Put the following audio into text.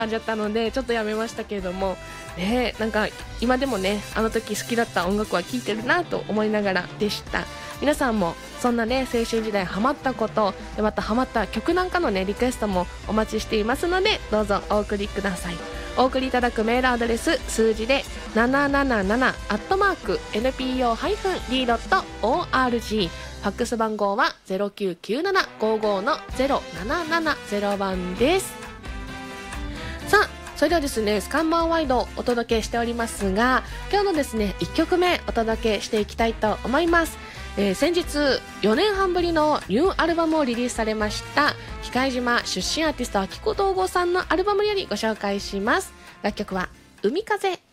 感じだったのでちょっとやめましたけれどもね、なんか今でもねあの時好きだった音楽は聴いてるなと思いながらでした。皆さんもそんなね青春時代ハマったことでまたハマった曲なんかのねリクエストもお待ちしていますのでどうぞお送りください。お送りいただくメールアドレス数字で777@npo-d.org、 ファックス番号は 099755-0770 番です。さあそれではですねスカンマンワイドお届けしておりますが、今日のですね1曲目お届けしていきたいと思います。先日4年半ぶりのニューアルバムをリリースされました喜界島出身アーティスト秋子東郷さんのアルバムよりご紹介します。楽曲は海風。